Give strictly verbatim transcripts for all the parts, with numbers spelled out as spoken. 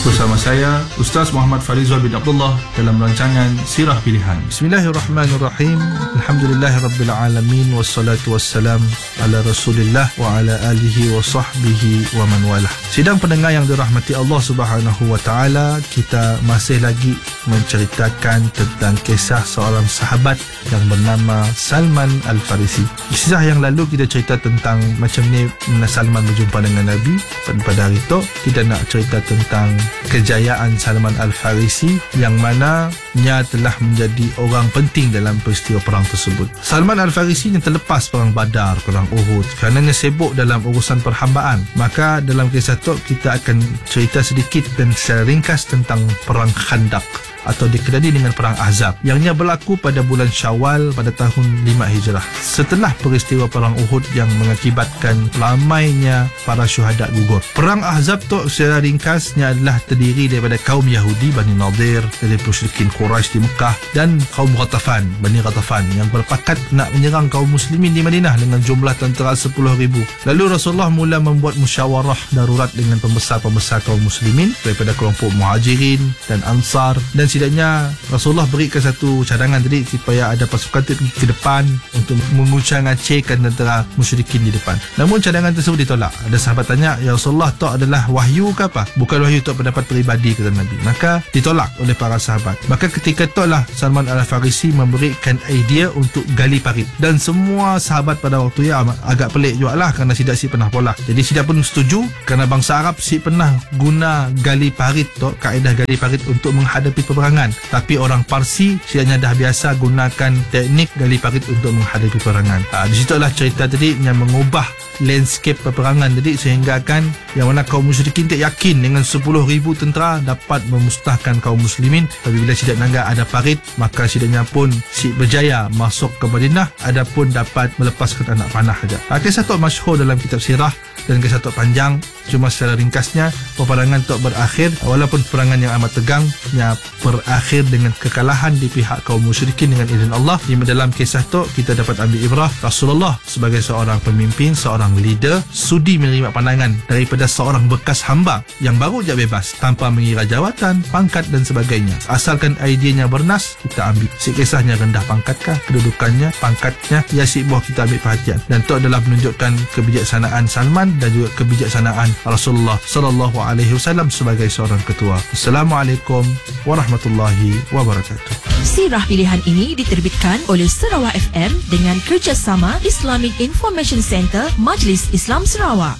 Bersama saya Ustaz Muhammad Farizal bin Abdullah dalam rancangan Sirah Pilihan. Bismillahirrahmanirrahim. Alhamdulillahirabbil alamin wassalatu wassalam ala Rasulillah wa ala alihi wa sahbihi wa man walah. Sidang pendengar yang dirahmati Allah Subhanahu wa taala, kita masih lagi menceritakan tentang kisah seorang sahabat yang bernama Salman Al-Farisi. Kisah yang lalu kita cerita tentang macam ni Salman berjumpa dengan Nabi. Pada hari itu kita nak cerita tentang kejayaan Salman Al-Farisi yang mana nya telah menjadi orang penting dalam peristiwa perang tersebut. Salman Al-Farisi yang terlepas perang Badar, perang Uhud, kerana sibuk dalam urusan perhambaan. Maka dalam kisah itu kita akan cerita sedikit dan secara ringkas tentang perang Khandaq atau dikenali dengan perang Ahzab yang ia berlaku pada bulan Syawal pada tahun lima Hijrah. Setelah peristiwa perang Uhud yang mengakibatkan ramainya para syuhada gugur. Perang Ahzab tu secara ringkasnya adalah terdiri daripada kaum Yahudi Bani Nadir, dari musyrikin Quraisy di Mekah, dan kaum Ghatafan, Bani Ghatafan yang berpakat nak menyerang kaum muslimin di Madinah dengan jumlah tentera sepuluh ribu. Lalu Rasulullah mula membuat musyawarah darurat dengan pembesar-pembesar kaum muslimin daripada kelompok Muhajirin dan Ansar, dan setidaknya Rasulullah berikan satu cadangan tadi supaya ada pasukan itu pergi ke depan untuk menguncang-ngacirkan tentera musyrikin di depan. Namun cadangan tersebut ditolak. Ada sahabat tanya, "Ya Rasulullah, itu adalah wahyu ke apa?" "Bukan wahyu, itu pendapat peribadi," kata Nabi. Maka ditolak oleh para sahabat. Maka ketika itulah Salman Al-Farisi memberikan idea untuk gali parit. Dan semua sahabat pada waktu itu agak pelik jugalah kerana Sidak si pernah pola. Jadi Sidak pun setuju kerana bangsa Arab si pernah guna gali parit tu, kaedah gali parit untuk menghadapi peperangan. Tapi orang Parsi sebenarnya dah biasa gunakan teknik gali parit untuk menghadapi peperangan. Ha, di situlah cerita tadi yang mengubah landscape peperangan tadi, sehingga kan yang mana kaum musyrikin tak yakin dengan sepuluh ribu tentera dapat memusnahkan kaum muslimin. Tapi bila Sidak Nangga ada parit, maka Sidaknya pun si berjaya masuk ke Madinah, ada pun dapat melepaskan anak panah saja. Ha, kisah tu masyhur dalam kitab sirah dan kisah tu panjang. Cuma secara ringkasnya peperangan tu berakhir, walaupun peperangan yang amat tegang, yang berakhir dengan kekalahan di pihak kaum musyrikin dengan izin Allah. Di dalam kisah tu kita dapat ambil ibrah, Rasulullah sebagai seorang pemimpin, seorang leader, sudi menerima pandangan daripada seorang bekas hamba yang baru je bebas tanpa mengira jawatan, pangkat dan sebagainya. Asalkan idenya bernas, kita ambil. Si kisahnya rendah pangkatkah, kedudukannya, pangkatnya, ya si buah kita ambil perhatian. Dan itu adalah menunjukkan kebijaksanaan Salman dan juga kebijaksanaan Rasulullah sallallahu alaihi wasallam sebagai seorang ketua. Assalamualaikum warahmatullahi wabarakatuh. Sirah Pilihan ini diterbitkan oleh Sarawak F M dengan kerjasama Islamic Information Center Majlis Islam Sarawak.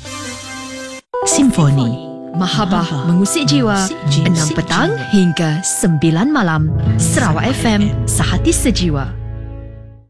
Simfoni Mahabah mengusik jiwa, enam petang hingga sembilan malam. Sarawak F M, sehati sejiwa.